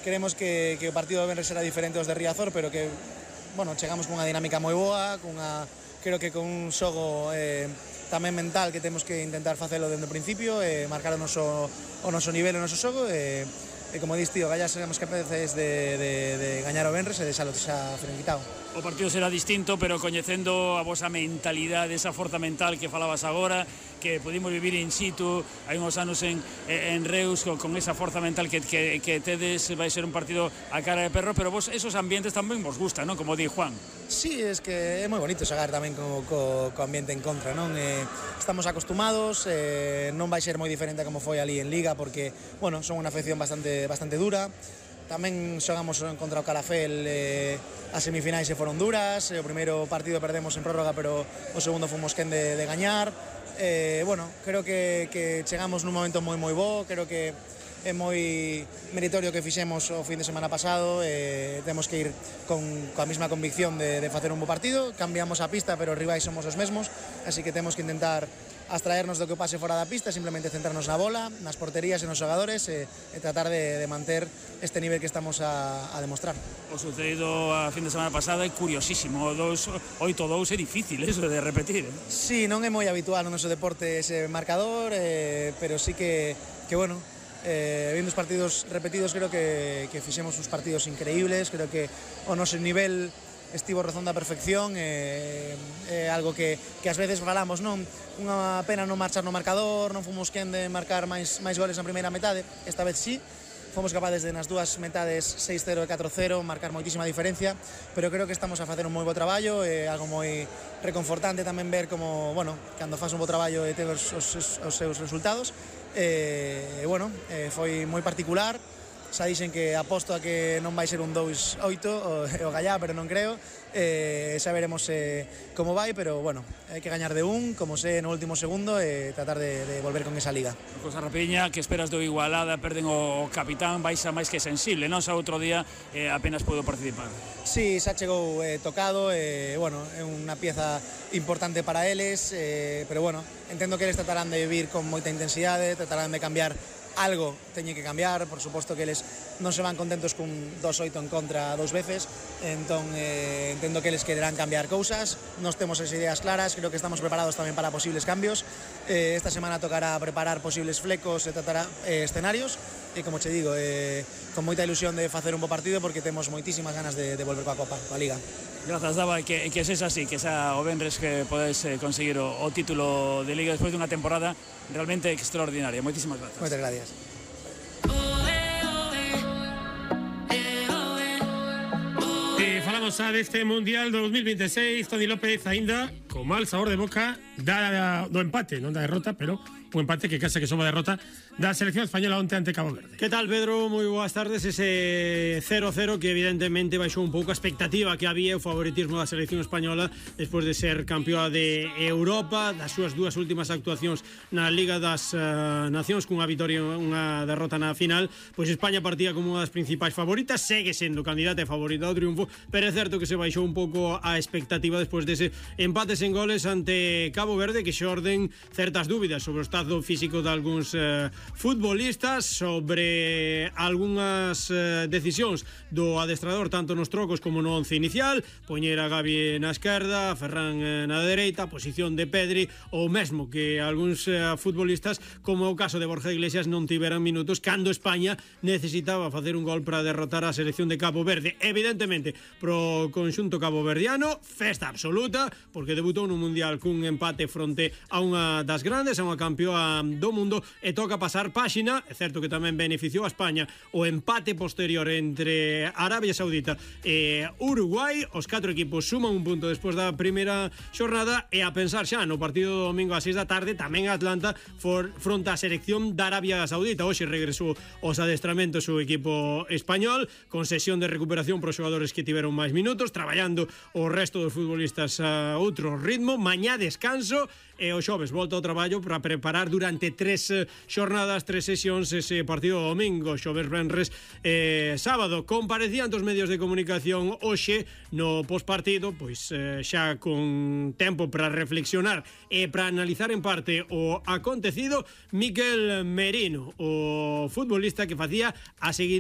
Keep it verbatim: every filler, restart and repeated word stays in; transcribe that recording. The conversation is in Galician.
Queremos que, que o partido de Benres será diferente aos de Riazor, pero que, bueno, chegamos cunha dinámica moi boa, cunha, creo que con un xogo eh, tamén mental que temos que intentar facelo dende o principio, eh, marcar o noso, o noso nivel, o noso xogo, e, e como dis, tío, galla seremos capaces de, de, de gañar o Benres e de xalo xa finiquitado. O partido será distinto, pero coñecendo a vosa mentalidade, esa forza mental que falabas agora, que pudimos vivir in situ hai uns anos en, en Reus con, con esa forza mental que, que, que tedes, vai ser un partido a cara de perro, pero vos esos ambientes tamén vos gustan, non? Como di Juan. Sí, es que é moi bonito xogar tamén co, co, co ambiente en contra, non? Eh, estamos acostumados, eh, non vai ser moi diferente como foi ali en Liga, porque, bueno, son unha afección bastante, bastante dura. Tamén xogamos contra o Calafel, eh, as semifinais se foron duras, eh, o primeiro partido perdemos en prórroga, pero o segundo fomos quen de, de gañar. Eh, bueno, creo que, que chegamos nun momento moi moi bo, creo que é moi meritorio que fixemos o fin de semana pasado, eh, temos que ir con, coa mesma convicción de, de facer un bo partido, cambiamos a pista, pero os rivais somos os mesmos, así que temos que intentar abstraernos do que pase fora da pista, simplemente centrarnos na bola, nas porterías e nos xogadores e, e tratar de, de manter este nivel que estamos a, a demostrar. O sucedido a fin de semana pasada é curiosísimo, oito dous é difícil eso de repetir, eh? Sí, non é moi habitual no noso deporte ese marcador, eh, pero sí que, que bueno, eh, vindo os partidos repetidos creo que, que fixemos uns partidos increíbles, creo que o noso nivel estivo rozando a perfección, é, é algo que, que ás veces falamos, non? Unha pena non marchar no marcador, non fomos quen de marcar máis, máis goles na primeira metade, esta vez sí, fomos capaces de nas dúas metades seis cero e catro cero marcar moitísima diferencia, pero creo que estamos a facer un moi bo traballo, é algo moi reconfortante tamén ver como, bueno, cando faz un bo traballo e ten os, os, os seus resultados, e, bueno, eh, foi moi particular. Xa dixen que aposto a que non vai ser un dous oito o, o Gallá, pero non creo, eh, xa veremos eh, como vai, pero bueno, hai que gañar de un, como sé, no último segundo e eh, tratar de, de volver con esa liga. Cosa Rapiña, que esperas do Igualada, perden o capitán, vais a máis que sensible, non? Xa outro día eh, apenas puedo participar. Sí, xa chegou eh, tocado, eh, bueno, é unha pieza importante para eles, eh, pero bueno, entendo que eles tratarán de vivir con moita intensidade, tratarán de cambiar algo teñe que cambiar, por suposto que eles non se van contentos cun dos oito en contra dos veces, entón eh, entendo que eles quererán cambiar cousas, nos temos as ideas claras, creo que estamos preparados tamén para posibles cambios, eh, esta semana tocará preparar posibles flecos e tratar eh, escenarios, e como che digo, eh, con moita ilusión de facer un bo partido porque temos moitísimas ganas de, de volver coa Copa, coa Liga. Grazas, Dava, que, que es así, que xa o Benres que podes eh, conseguir o, o título de Liga despois dunha temporada realmente extraordinaria. Moitísimas grazas. Moitas gracias. E falamos xa deste Mundial do dos mil veintiséis, Toni López aínda con mal sabor de boca da, do empate, non da derrota, pero un empate que case que soma derrota da selección española onte ante Cabo Verde. Que tal, Pedro? Moi boas tardes. Ese cero cero que evidentemente baixou un pouco a expectativa que había, o favoritismo da selección española despois de ser campeoa de Europa, das súas dúas últimas actuacións na Liga das uh, Nacións cunha vitoria e unha derrota na final. Pois España partía como unha das principais favoritas, segue sendo candidata e favorita ao triunfo, pero é certo que se baixou un pouco a expectativa despois dese empate sen goles ante Cabo Verde, que xorden certas dúbidas sobre o estado físico de algúns uh, futbolistas, sobre algunhas uh, decisións do adestrador tanto nos trocos como no once inicial, poñer a Gavi na esquerda, Ferran uh, na dereita, posición de Pedri, ou mesmo que algúns uh, futbolistas, como o caso de Borja Iglesias, non tiveran minutos cando España necesitaba facer un gol para derrotar a selección de Cabo Verde. Evidentemente, pro conxunto caboverdiano, festa absoluta, porque debutou no Mundial cun empate fronte a unha das grandes, a unha campeoa do mundo, e toca pasar páxina. É certo que tamén beneficiou a España o empate posterior entre Arabia Saudita e Uruguai. Os catro equipos suman un punto despois da primeira xornada, e a pensar xa no partido do domingo ás seis da tarde, tamén Atlanta for, fronte a selección da Arabia Saudita. Hoxe regresou os adestramentos o equipo español, con sesión de recuperación para os xogadores que tiveron máis minutos, traballando o resto dos futbolistas a outro ritmo. Mañá descanso e o xoves volta ao traballo para preparar durante tres xornadas, tres sesións, ese partido domingo, xoves, venres e sábado. Comparecían dos medios de comunicación hoxe no postpartido, pois eh, xa con tempo para reflexionar e para analizar en parte o acontecido, Mikel Merino, o futbolista que facía a seguir